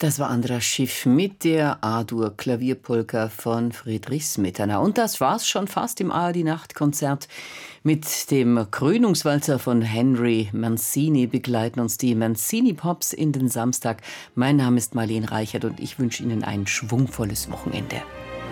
Das war Andras Schiff mit der A-Dur-Klavierpolka von Friedrich Smetana. Und das war's schon fast im ARD-Nachtkonzert. Mit dem Krönungswalzer von Henry Mancini begleiten uns die Mancini-Pops in den Samstag. Mein Name ist Marlene Reichert und ich wünsche Ihnen ein schwungvolles Wochenende.